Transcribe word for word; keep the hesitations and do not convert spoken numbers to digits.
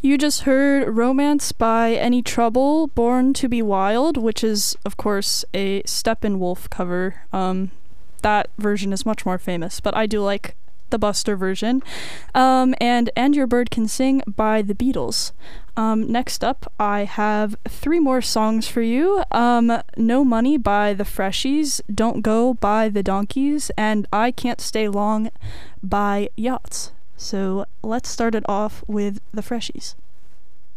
You just heard Romance by Any Trouble, Born to Be Wild, which is, of course, a Steppenwolf cover. Um, that version is much more famous, but I do like the Buster version. Um, and And Your Bird Can Sing by the Beatles. Um, next up, I have three more songs for you. Um, No Money by the Freshies, Don't Go by the Donkeys, and I Can't Stay Long by Yachts. So let's start it off with the Freshies.